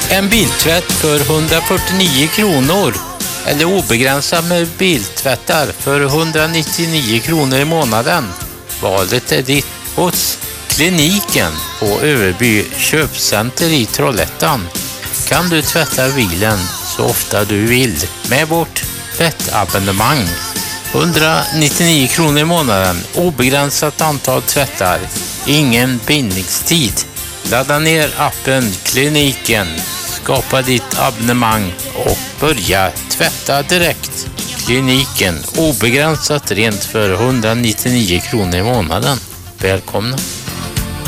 En biltvätt för 149 kronor. Eller obegränsat med biltvättar för 199 kronor i månaden. Valet är ditt hos Kliniken på Överby köpcenter i Trollhättan. Kan du tvätta bilen så ofta du vill med vårt tvättabonnemang. 199 kronor i månaden, obegränsat antal tvättar, ingen bindningstid. Ladda ner appen Kliniken, skapa ditt abonnemang och börja tvätta direkt. Kliniken, obegränsat rent för 199 kronor i månaden. Välkomna!